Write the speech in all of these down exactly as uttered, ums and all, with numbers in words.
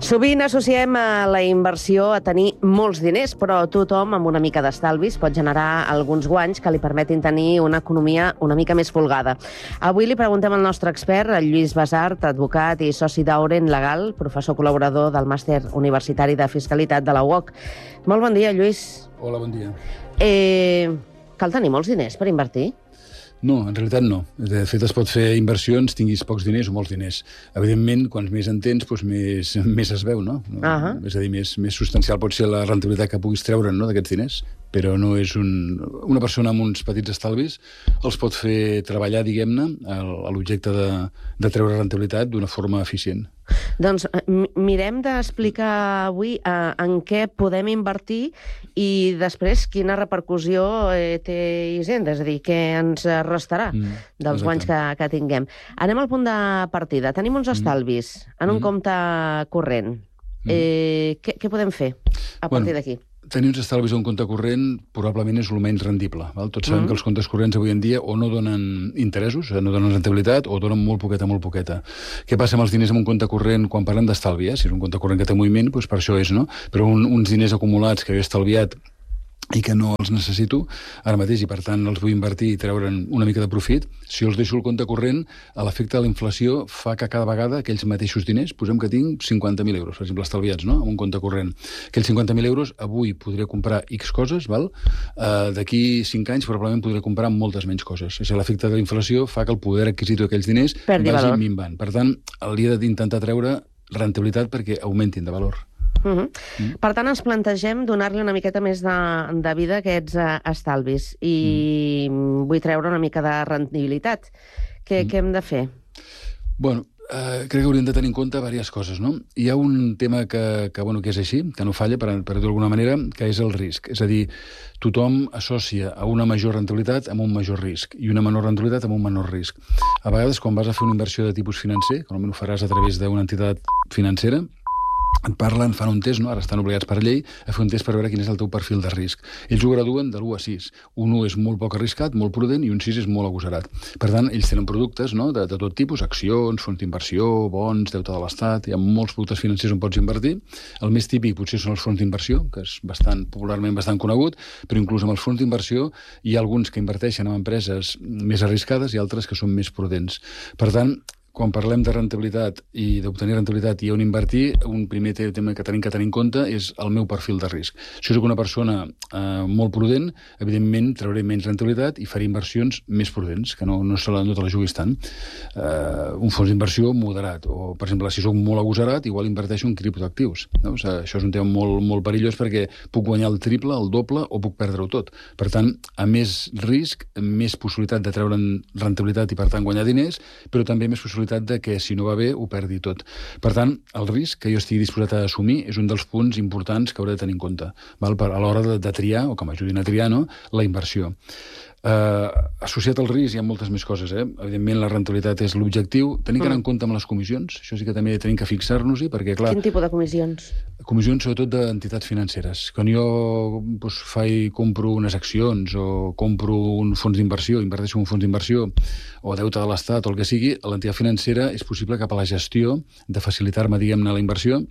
Sovint associem a la inversió a tenir molts diners, però tothom amb una mica d'estalvis pot generar alguns guanys que li permetin tenir una economia una mica més folgada. Avui li preguntem al nostre expert, el Lluís Basart, advocat i soci d'Auren Legal, professor col·laborador del Màster Universitari de Fiscalitat de la U O C. Molt bon dia, Lluís. Hola, bon dia. Eh, cal tenir molts diners per invertir? No, en realitat no. De fet, es pot fer inversions, tinguis pocs diners o molts diners. Evidentment, quants més en tens, doncs més, més es veu, no? Uh -huh. És a dir, més, més substancial pot ser la rendibilitat que puguis treure, no?, d'aquests diners, però no és un... Una persona amb uns petits estalvis els pot fer treballar, diguem-ne, a l'objecte de, de treure rendibilitat d'una forma eficient. Doncs mirem d'explicar avui eh, en què podem invertir i després quina repercussió eh, té Hisenda, és a dir, què ens restarà mm, dels exacte. guanys que, que tinguem. Anem al punt de partida. Tenim uns estalvis mm. en un mm. compte corrent. Mm. Eh, què, què podem fer a partir bueno. d'aquí? Tenir uns estalvis a un compte corrent probablement és el menys rendible. Val? Tots sabem mm. que els comptes corrents avui en dia o no donen interessos, no donen rentabilitat, o donen molt poqueta, molt poqueta. Què passa amb els diners en un compte corrent quan parlem d'estalvi? Eh? Si és un compte corrent que té moviment, doncs per això és, no? Però un, uns diners acumulats que jo he estalviat i que no els necessito ara mateix i, per tant, els vull invertir i treure'n una mica de profit, si els deixo al compte corrent, l'efecte de la inflació fa que cada vegada aquells mateixos diners, posem que tinc cinquanta mil euros, per exemple, estalviats, no?, en un compte corrent. Aquells cinquanta mil euros avui podria comprar X coses, val? Uh, d'aquí cinc anys probablement podré comprar moltes menys coses. És a dir, l'efecte de la inflació fa que el poder adquisitiu d'aquells diners Perdi vagi valor. minvant. Per tant, hauria d'intentar treure rentabilitat perquè augmentin de valor. Uh -huh. mm. Per tant, ens plantegem donar-li una miqueta més de, de vida a aquests uh, estalvis i mm. vull treure una mica de rendibilitat. Què, mm. què hem de fer? Bueno, eh, crec que hauríem de tenir en compte diverses coses, no? Hi ha un tema que, que, bueno, que és així, que no falla, per, per dir-ho d'alguna manera, que és el risc. És a dir, tothom associa a una major rentabilitat amb un major risc i una menor rentabilitat amb un menor risc. A vegades, quan vas a fer una inversió de tipus financer, que normalment ho faràs a través d'una entitat financera, et parlen, fan un test, no? Ara estan obligats per llei a fer un test per veure quin és el teu perfil de risc. Ells ho graduen de l'u a sis. Un u és molt poc arriscat, molt prudent, i un sis és molt agosarat. Per tant, ells tenen productes, no?, de, de tot tipus, accions, fons d'inversió, bons, deute de l'Estat, hi ha molts productes financers on pots invertir. El més típic potser són els fons d'inversió, que és bastant, popularment bastant conegut, però inclús amb els fons d'inversió hi ha alguns que inverteixen en empreses més arriscades i altres que són més prudents. Per tant, quan parlem de rentabilitat i d'obtenir rentabilitat i on invertir, un primer tema que tenim que tenir en compte és el meu perfil de risc. Si soc una persona eh, molt prudent, evidentment trauré menys rentabilitat i faré inversions més prudents, que no, no, se la, no te la juguis tant. Eh, un fons d'inversió moderat, o, per exemple, si soc molt agosarat, igual inverteixo en criptoactius. No? O sigui, això és un tema molt, molt perillós perquè puc guanyar el triple, el doble, o puc perdre-ho tot. Per tant, a més risc, més possibilitat de treure'n rentabilitat i, per tant, guanyar diners, però també més possibilitat de que, si no va bé, ho perdi tot. Per tant, el risc que jo estigui disposat a assumir és un dels punts importants que hauré de tenir en compte, val? Per, a l'hora de, de triar, o que m'ajudin a triar, no?, la inversió. Uh, associat al risc hi ha moltes més coses, eh? Evidentment, la rentabilitat és l'objectiu. Tenim que anar en compte amb les comissions, això sí que també tenim que fixar-nos-hi, perquè, clar... Quin tipus de comissions? Comissions, sobretot, d'entitats financeres. Quan jo doncs, faig, compro unes accions o compro un fons d'inversió, inverteixo en un fons d'inversió o deute de l'Estat o el que sigui, a l'entitat financera és possible que per la gestió de facilitar-me, diguem-ne, la inversió,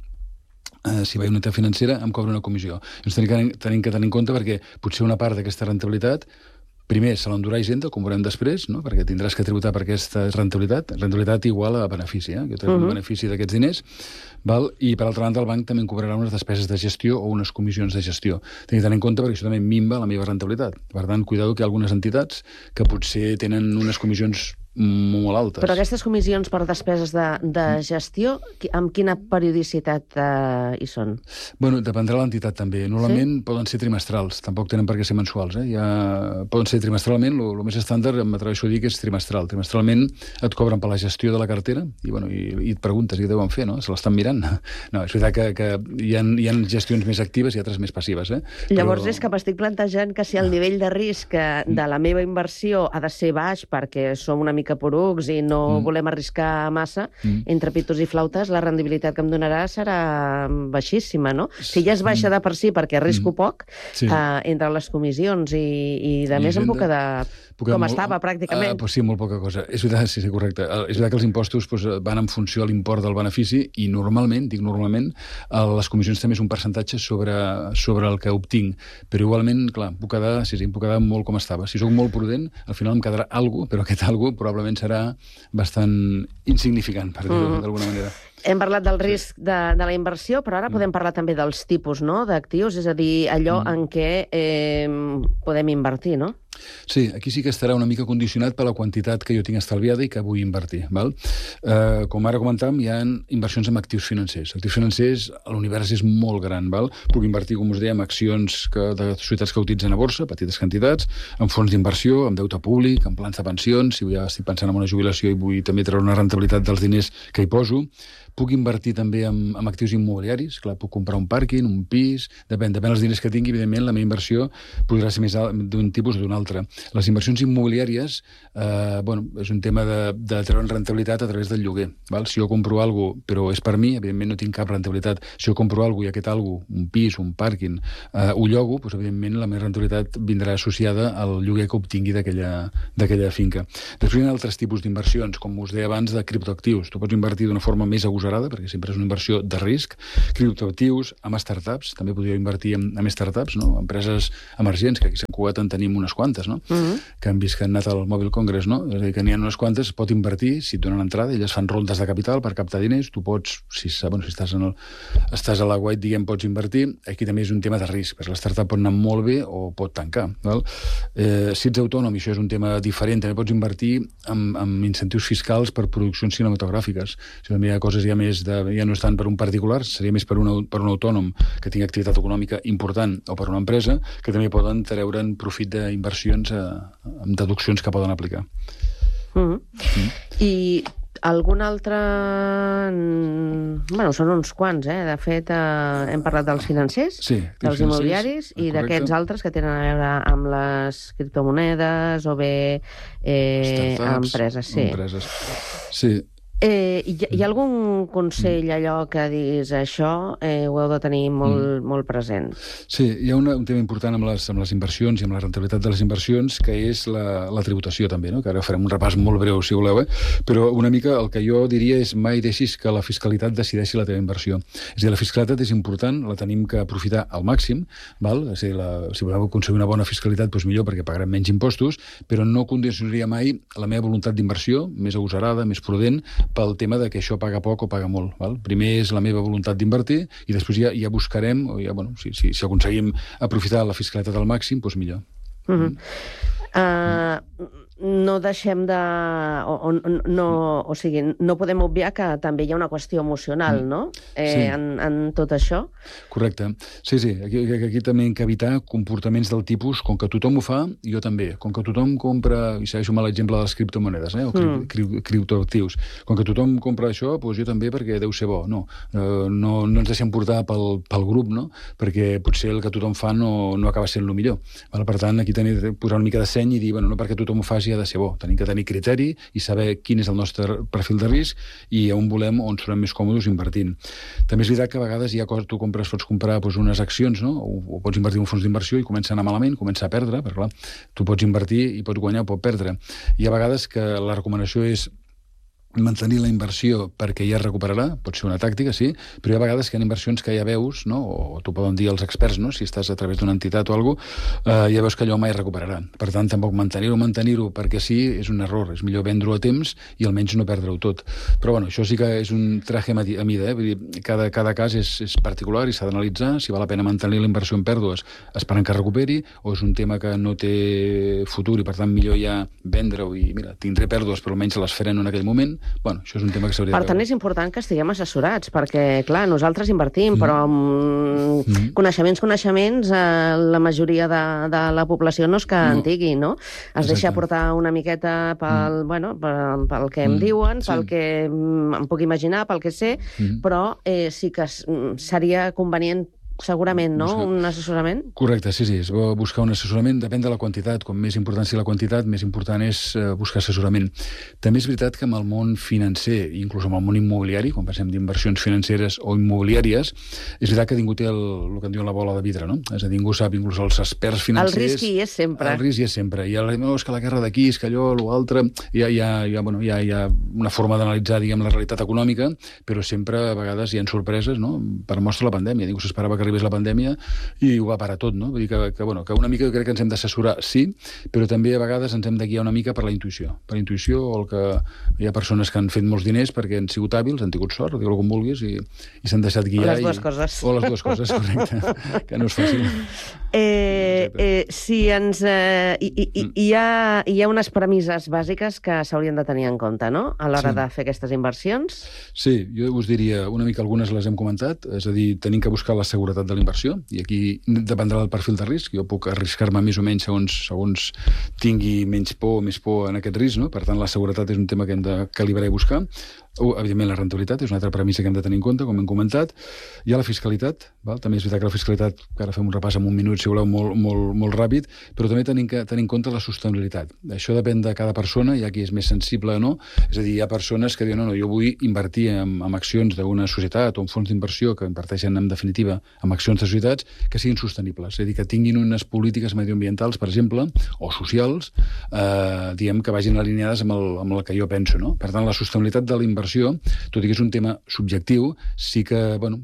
Uh, si vaig a una entitat financera, em cobra una comissió. Ens tenim que, tenim que tenir en compte perquè potser una part d'aquesta rentabilitat primer se l'endurà Hisenda, com veurem després, no?, perquè tindràs que tributar per aquesta rentabilitat. Rentabilitat igual a benefici, eh? que té uh -huh. un benefici d'aquests diners. Val? I, per altra banda, el banc també em cobrarà unes despeses de gestió o unes comissions de gestió. Tinc que tenir en compte perquè això també minva la meva rentabilitat. Per tant, cuidado que hi ha algunes entitats que potser tenen unes comissions molt altes. Però aquestes comissions per despeses de, de gestió, amb quina periodicitat eh, hi són? Bueno, dependrà de l'entitat també. Normalment sí? Poden ser trimestrals, tampoc tenen per què ser mensuals. Eh? Ja poden ser trimestralment, el més estàndard, m'atreveixo a dir que és trimestral. Trimestralment et cobren per la gestió de la cartera i, bueno, i, i et preguntes què deuen fer, no? Se l'estan mirant? No, és veritat que, que hi, ha, hi ha gestions més actives i altres més passives. Eh? Llavors Però... és que m'estic plantejant que si el nivell de risc de la meva inversió ha de ser baix perquè som una mica mica porucs i no mm. volem arriscar massa, mm. entre pitos i flautes, la rendibilitat que em donarà serà baixíssima, no? Si ja es baixa de per si perquè arrisco mm. poc, sí. eh, entre les comissions i, i de I més em puc quedar com molt, estava, pràcticament. Uh, pues sí, molt poca cosa. És veritat, sí, sí, correcte. Uh, és veritat que els impostos pues, van en funció a l'import del benefici i normalment, dic normalment, uh, les comissions també és un percentatge sobre, sobre el que obtinc. Però igualment, clar, puc quedar, sí, sí, puc quedar molt com estava. Si sóc molt prudent, al final em quedarà alguna cosa, però aquest alguna cosa probablement serà bastant insignificant, per dir-ho mm. d'alguna manera. Hem parlat del risc de, de la inversió, però ara mm. podem parlar també dels tipus, no?, d'actius, és a dir, allò mm. en què eh, podem invertir, no? Sí, aquí sí que estarà una mica condicionat per la quantitat que jo tinc estalviada i que vull invertir. Val? Eh, com ara comentàvem, hi ha inversions en actius financers. Actius financers, l'univers és molt gran. Val? Puc invertir, com us deia, en accions que, de societats que utilitzen a borsa, petites quantitats, en fons d'inversió, en deute públic, en plans de pensions, si ja estic pensant en una jubilació i vull també treure una rentabilitat dels diners que hi poso. Puc invertir també en, en actius immobiliaris, clar, puc comprar un pàrquing, un pis, depèn, depèn dels diners que tingui, evidentment la meva inversió podrà ser més d'un tipus o d'un altre. Les inversions immobiliàries, eh, bueno, és un tema de, de treure rentabilitat a través del lloguer. Val? Si jo compro alguna cosa, però és per mi, evidentment no tinc cap rentabilitat. Si jo compro alguna cosa i aquest alguna cosa, un pis, un pàrquing, eh, ho llogo, doncs, evidentment la meva rentabilitat vindrà associada al lloguer que obtingui d'aquella finca. Després hi ha altres tipus d'inversions, com us deia abans, de criptoactius. Tu pots invertir d'una forma més agosarada, perquè sempre és una inversió de risc, criptoactius, amb startups, també podríeu invertir en, en startups, no? Empreses emergents, que aquí a Sant Cugat en tenim unes quantes, no? Uh-huh. Que han vist que han anat al Mobile Congress, no? És a dir, que n'hi ha unes quantes, pot invertir, si et donen entrada, elles fan rondes de capital per captar diners, tu pots, si, bueno, si estàs, en el, estàs a la white, diguem, pots invertir, aquí també és un tema de risc, perquè la startup pot anar molt bé o pot tancar, val? Eh, si ets autònom, i això és un tema diferent, també pots invertir amb, amb incentius fiscals per produccions cinematogràfiques. Si també hi ha coses ja més de, ja no és tant per un particular, seria més per, una, per un autònom que tingui activitat econòmica important o per una empresa, que també poden treure'n profit d'inversions eh, amb deduccions que poden aplicar. Mm-hmm. Mm. I algun altre... Bueno, són uns quants, eh? De fet, eh, hem parlat dels financers, sí, dels immobiliaris i d'aquests altres que tenen a veure amb les criptomonedes o bé eh, empreses. Sí. Empreses. Sí. Eh, hi, hi ha algun consell allò que diguis això eh, ho heu de tenir molt, mm. molt present? Sí, hi ha una, un tema important amb les, amb les inversions i amb la rentabilitat de les inversions, que és la, la tributació també, no? Que ara farem un repàs molt breu, si voleu, eh? Però una mica el que jo diria és mai deixis que la fiscalitat decideixi la teva inversió. És a dir, la fiscalitat és important, la tenim que aprofitar al màxim, val? És a dir, la, si voleu aconseguir una bona fiscalitat, doncs millor, perquè pagarem menys impostos, però no condicionaria mai la meva voluntat d'inversió, més agosarada, més prudent, pel tema de que això paga poc o paga molt. Val? Primer és la meva voluntat d'invertir i després ja, ja buscarem, o ja, bueno, si, si, si aconseguim aprofitar la fiscalitat al màxim, doncs millor. Mm-hmm. Uh, no deixem de... O, o, no, o sigui, no podem obviar que també hi ha una qüestió emocional, no? Eh, sí. en, en tot això. Correcte. Sí, sí. Aquí, aquí també hem d'evitar comportaments del tipus, com que tothom ho fa, jo també. Com que tothom compra, i segueixo mal l'exemple de les criptomonedes, eh? o cri, mm. cri, criptoactius, com que tothom compra això, doncs jo també perquè deu ser bo. No, uh, no, no ens deixem portar pel, pel grup, no? Perquè potser el que tothom fa no, no acaba sent el millor. Val? Per tant, aquí tenim de posar una mica de seny i dir, bueno, no perquè tothom ho faci ha de ser bo. Tenim que tenir criteri i saber quin és el nostre perfil de risc i on volem, on serem més còmodes invertint. També és veritat que a vegades hi ha coses, tu compres, pots comprar doncs, unes accions, no? o, o pots invertir en un fons d'inversió i comença a anar malament, comença a perdre, perquè clar, tu pots invertir i pots guanyar o pots perdre. Hi ha vegades que la recomanació és mantenir la inversió perquè ja es recuperarà, pot ser una tàctica, sí, però hi ha vegades que hi ha inversions que ja veus, no? o t'ho poden dir els experts, no? Si estàs a través d'una entitat o alguna cosa, eh, ja veus que allò mai es recuperarà. Per tant, tampoc mantenir-ho, mantenir-ho perquè sí, és un error. És millor vendre-ho a temps i almenys no perdre-ho tot. Però bueno, això sí que és un traje a mida, eh? Vull dir, cada, cada cas és, és particular i s'ha d'analitzar si val la pena mantenir la inversió en pèrdues esperant que es recuperi, o és un tema que no té futur i per tant millor ja vendre-ho i mira, tindré pèrdues però almenys les freno en aquell moment. Bueno, això és un tema que s'hauria de veure. Per tant, és important que estiguem assessorats, perquè, clar, nosaltres invertim, mm. però amb mm. coneixements, coneixements, eh, la majoria de, de la població no és que no. en digui, no? Es Exacte. Deixa portar una miqueta pel, mm. bueno, pel, pel que em mm. diuen, pel sí. que em puc imaginar, pel que sé, mm. però eh, sí que seria convenient segurament, no? Buscar... Un assessorament? Correcte, sí, sí. És bo buscar un assessorament. Depèn de la quantitat. Com més important sigui la quantitat, més important és uh, buscar assessorament. També és veritat que amb el món financer, inclús amb el món immobiliari, quan pensem d'inversions financeres o immobiliàries, és veritat que ningú té el, el que en diuen la bola de vidre, no? És a dir, ningú sap, inclús els experts financers... El risc hi és sempre. El risc hi és sempre. I el, no, és que la guerra d'aquí, és que allò, l'altre... Hi ha, hi, ha, hi, ha, bueno, hi, ha, hi ha una forma d'analitzar, diguem, la realitat econòmica, però sempre, a vegades, hi ha sorpreses, no? Per mostra la pandèmia. Ningú s'esperava que arribés la pandèmia i ho va parar tot, no? Vull dir que, que, bueno, que una mica crec que ens hem d'assessorar, sí, però també a vegades ens hem de guiar una mica per la intuïció. Per la intuïció, o el que hi ha persones que han fet molts diners perquè han sigut hàbils, han tingut sort, digue-ho com vulguis, i, i s'han deixat guiar. Les dues i, coses. O les dues coses, correcte, que no és fàcil. Eh, eh, si ens... Eh, hi, hi, hi, ha, hi ha unes premisses bàsiques que s'haurien de tenir en compte, no?, a l'hora sí. de fer aquestes inversions. Sí, jo us diria una mica, algunes les hem comentat, és a dir, tenim que buscar la seguretat de l'inversió, i aquí dependrà del perfil de risc. Jo puc arriscar-me més o menys segons, segons tingui menys por o més por en aquest risc, no? Per tant, la seguretat és un tema que hem de calibrar i buscar. Uh, evidentment, la rentabilitat és una altra premissa que hem de tenir en compte, com hem comentat. Hi ha la fiscalitat, val? També és veritat que la fiscalitat, que ara fem un repàs en un minut, si voleu, molt, molt, molt ràpid, però també tenim que tenir en compte la sostenibilitat. Això depèn de cada persona, hi ha qui és més sensible o no. És a dir, hi ha persones que diuen, no, no, jo vull invertir en, en accions d'una societat o en fons d'inversió que inverteixen, en definitiva, en accions de societats que siguin sostenibles. És a dir, que tinguin unes polítiques medioambientals, per exemple, o socials, eh, diguem, que vagin alineades amb el, amb el que jo penso, no? Per tant, la sostenibilitat de la inversió, tot i que és un tema subjectiu, sí que, bueno,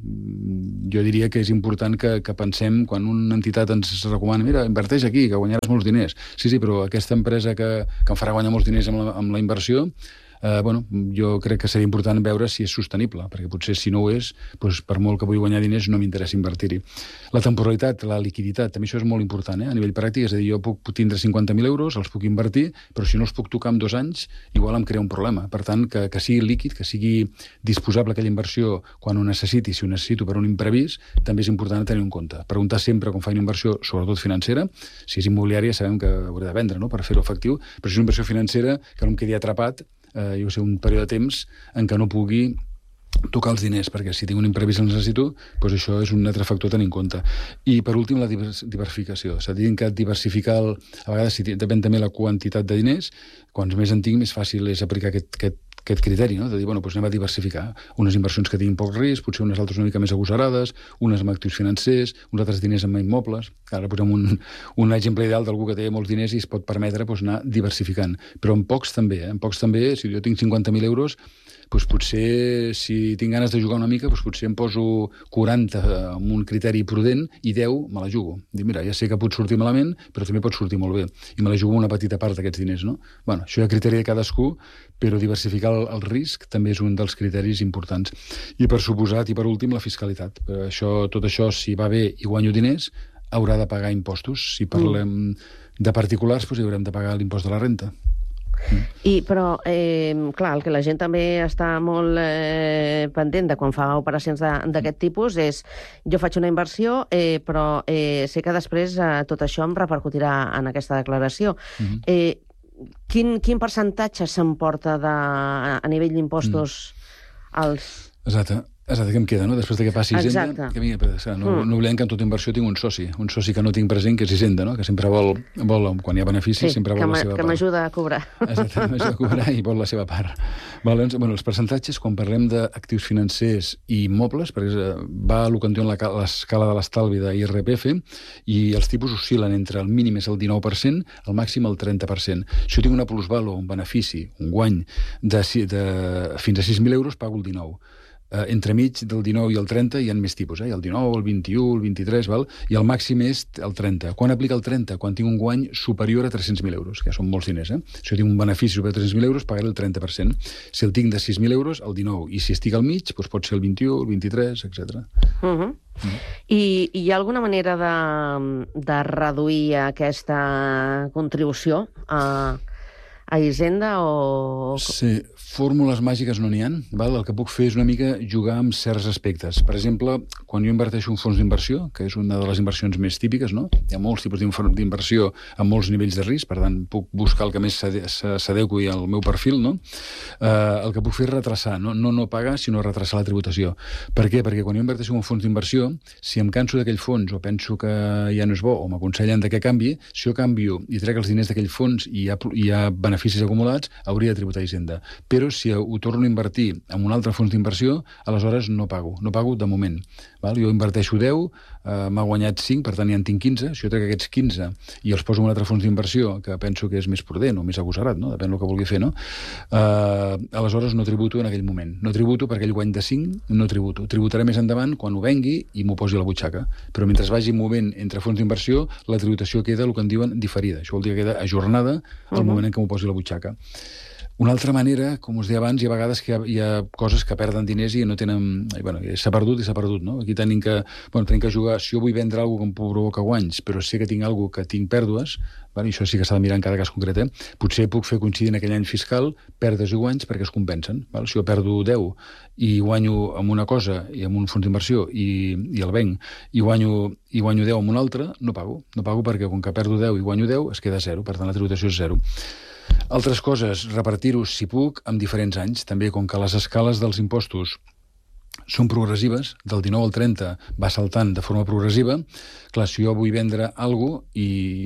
jo diria que és important que, que pensem, quan una entitat ens recomana, mira, inverteix aquí, que guanyaràs molts diners. Sí, sí, però aquesta empresa que, que em farà guanyar molts diners amb la, amb la inversió, eh, bueno, jo crec que seria important veure si és sostenible, perquè potser si no ho és, doncs per molt que vull guanyar diners no m'interessa invertir-hi. La temporalitat, la liquiditat, també això és molt important, eh? A nivell pràctic, és a dir, jo puc tindre cinquanta mil euros, els puc invertir, però si no els puc tocar en dos anys, igual em crea un problema. Per tant, que, que sigui líquid, que sigui disposable aquella inversió quan ho necessiti, si ho necessito per un imprevist, també és important tenir en compte. Preguntar sempre quan fa una inversió, sobretot financera, si és immobiliària sabem que hauré de vendre, no?, per fer-ho efectiu, però si és una inversió financera que no em quedi atrapat, eh, jo sé, un període de temps en què no pugui tocar els diners, perquè si tinc un imprevist el necessito, doncs això és un altre factor a tenir en compte. I, per últim, la diversificació. És a dir, que diversificar, el, a vegades, si depèn també la quantitat de diners, quants més en tinc, més fàcil és aplicar aquest, aquest, aquest criteri, no?, de dir, bueno, doncs anem a diversificar. Unes inversions que tinguin poc risc, potser unes altres una mica més agosarades, unes amb actius financers, uns altres diners amb immobles. Ara posem un, un exemple ideal d'algú que té molts diners i es pot permetre doncs, anar diversificant. Però en pocs també, eh? En pocs també, si jo tinc cinquanta mil euros, doncs potser, si tinc ganes de jugar una mica, doncs potser em poso quaranta amb un criteri prudent i deu me la jugo. Dic, mira, ja sé que pot sortir malament, però també pot sortir molt bé. I me la jugo una petita part d'aquests diners, no? Bueno, això hi ha criteri de cadascú, però diversificar el, el risc també és un dels criteris importants. I per suposat, i per últim, la fiscalitat. Per això, tot això, si va bé i guanyo diners, haurà de pagar impostos. Si parlem mm. de particulars, doncs hi haurem de pagar l'impost de la renta. Mm. I, però, eh, clar, el que la gent també està molt eh, pendent de quan fa operacions d'aquest tipus és, jo faig una inversió, eh, però eh, sé que després eh, tot això em repercutirà en aquesta declaració. Mm-hmm. Eh, quin, quin percentatge s'emporta de, a nivell d'impostos mm. als... Exacte. Exacte, que em queda, no? Després que passi Hisenda, que mi, no, mm. no oblidem que en tota inversió tinc un soci, un soci que no tinc present, que és Hisenda, no? Que sempre vol, vol quan hi ha beneficis, sí, sempre vol la seva que part. Que m'ajuda a cobrar. Exacte, m'ajuda a cobrar i vol la seva part. Vale, doncs, bueno, els percentatges, quan parlem d'actius financers i immobles, perquè va el que en diuen l'escala de l'estalvi de I R P F, i els tipus oscil·len entre el mínim és el dinou per cent, el màxim el trenta per cent. Si jo tinc una plusvàlua, un benefici, un guany de, de fins a sis mil euros, pago el dinou. Uh, entremig del dinou i el trenta hi ha més tipus, eh? El dinou, el vint-i-u, el vint-i-tres, val? I el màxim és el trenta. Quan aplica el trenta? Quan tinc un guany superior a tres-cents mil euros, que ja són molts diners, eh? Si jo tinc un benefici superior a tres-cents mil euros, pagaré el trenta per cent. Si el tinc de sis mil euros, el dinou. I si estic al mig, doncs pot ser el vint-i-u, el vint-i-tres, etcètera. Uh-huh. Uh-huh. I hi ha alguna manera de, de reduir aquesta contribució a... a Hisenda o... Sí, fórmules màgiques no n'hi ha. Val? El que puc fer és una mica jugar amb certs aspectes. Per exemple, quan jo inverteixo un fons d'inversió, que és una de les inversions més típiques, no? Hi ha molts tipus d'inversió amb molts nivells de risc, per tant, puc buscar el que més s'adequi al meu perfil, no? Eh, el que puc fer és retrasar, no, no, no pagar, sinó retrasar la tributació. Per què? Perquè quan jo inverteixo en un fons d'inversió, si em canso d'aquell fons o penso que ja no és bo o m'aconsellen de que canvi, si jo canvio i trec els diners d'aquell fons i hi ha, hi ha beneficis acumulats, hauria de tributar Hisenda. Però si ho torno a invertir en un altre fons d'inversió, aleshores no pago. No pago de moment. Val? Jo inverteixo deu, eh, m'ha guanyat cinc, per tant ja en tinc quinze. Si jo trec aquests quinze i els poso en un altre fons d'inversió, que penso que és més prudent o més agosarat, no? Depèn del que vulgui fer, no? Eh, aleshores no tributo en aquell moment. No tributo perquè aquell guany de cinc no tributo. Tributaré més endavant quan ho vengui i m'ho posi a la butxaca. Però mentre vagi movent entre fons d'inversió, la tributació queda el que en diuen diferida. Això vol dir que queda ajornada al uh-huh. moment en què m'ho posi a la butxaca. Una altra manera, com us deia abans, hi ha vegades que hi ha, hi ha coses que perden diners i no tenen... I, bueno, s'ha perdut i s'ha perdut, no? Aquí tenim que, bueno, tenim que jugar... Si jo vull vendre alguna cosa que em provoca guanys, però sé que tinc alguna que tinc pèrdues, bueno, i això sí que s'ha de mirar en cada cas concret, eh? Potser puc fer coincidir en aquell any fiscal pèrdues i guanys perquè es compensen. Val? Si jo perdo deu i guanyo amb una cosa i amb un fons d'inversió i, i el venc, i guanyo, i guanyo deu amb un altre, no pago. No pago perquè com que perdo deu i guanyo deu, es queda zero. Per tant, la tributació és zero. Altres coses, repartir-ho, si puc, amb diferents anys. També, com que les escales dels impostos són progressives, del dinou al trenta va saltant de forma progressiva, clar, si jo vull vendre alguna cosa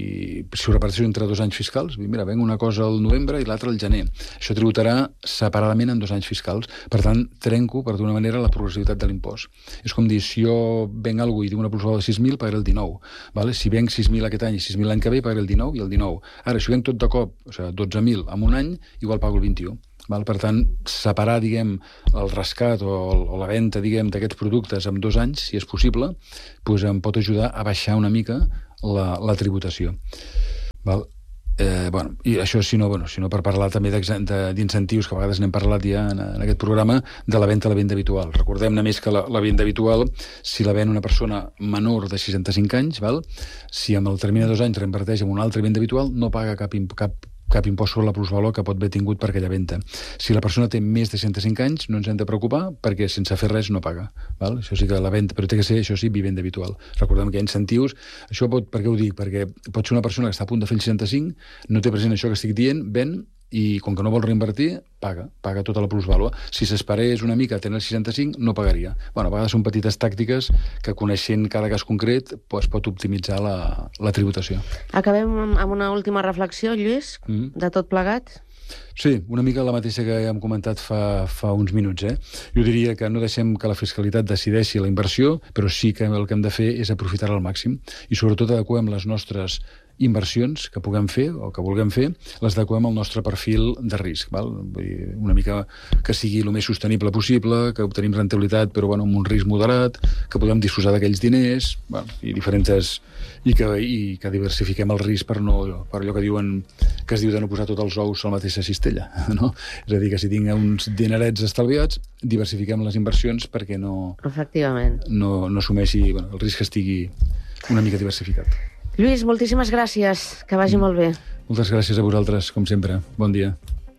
i si ho reparteixo entre dos anys fiscals, mira, venc una cosa al novembre i l'altra al gener. Això tributarà separadament en dos anys fiscals. Per tant, trenco, per d'una manera, la progressivitat de l'impost. És com dir, si jo venc alguna cosa i tinc una plusvalor de sis mil, pagaré el dinou. Vale? Si venc sis mil aquest any i sis mil l'any que ve, pagaré el dinou i el dinou. Ara, si venc tot de cop, o sigui, dotze mil en un any, igual pago el vint-i-u. Val? Per tant, separar, diguem, el rescat o, el, o la venda, diguem, d'aquests productes en dos anys, si és possible, doncs em pot ajudar a baixar una mica la, la tributació. Val? Eh, bueno, i això, si no, bueno, si no per parlar també d'incentius, que a vegades n'hem parlat ja en, en aquest programa, de la venda a la venda habitual. Recordem només que la, la venda habitual, si la ven una persona menor de seixanta-cinc anys, val? Si amb el termini de dos anys reinverteix en una altra venda habitual, no paga cap, cap cap impost sobre la plusvalor que pot haver tingut per aquella venda. Si la persona té més de seixanta-cinc anys, no ens hem de preocupar perquè sense fer res no paga. Val? Això sí que la venda, però té que ser, això sí, vivenda habitual. Recordem que hi ha incentius. Això pot, per què ho dic? Perquè pot ser una persona que està a punt de fer el seixanta-cinc, no té present això que estic dient, ven, i com que no vol reinvertir, paga, paga tota la plusvàlua. Si s'esperés una mica a tenir el seixanta-cinc, no pagaria. Bueno, a vegades són petites tàctiques que, coneixent cada cas concret, pues, pot optimitzar la, la tributació. Acabem amb una última reflexió, Lluís, mm. de tot plegat. Sí, una mica la mateixa que hem comentat fa, fa uns minuts. Eh? Jo diria que no deixem que la fiscalitat decideixi la inversió, però sí que el que hem de fer és aprofitar-la al màxim i sobretot adequem les nostres inversions que puguem fer o que vulguem fer, les adequem al nostre perfil de risc. Val? Vull dir, una mica que sigui el més sostenible possible, que obtenim rentabilitat però bueno, amb un risc moderat, que podem disposar d'aquells diners, bueno, i diferents i que, i que diversifiquem el risc per, no, per allò que diuen que es diu de no posar tots els ous a la mateixa cistella. No? És a dir, que si tinc uns dinerets estalviats, diversifiquem les inversions perquè no, Efectivament. no, no assumeixi bueno, el risc que estigui una mica diversificat. Lluís, moltíssimes gràcies. Que vagi molt bé. Moltes gràcies a vosaltres, com sempre. Bon dia.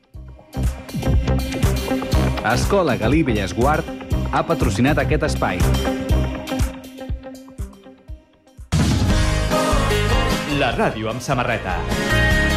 Escola Galí Bellesguard ha patrocinat aquest espai. La ràdio amb samarreta.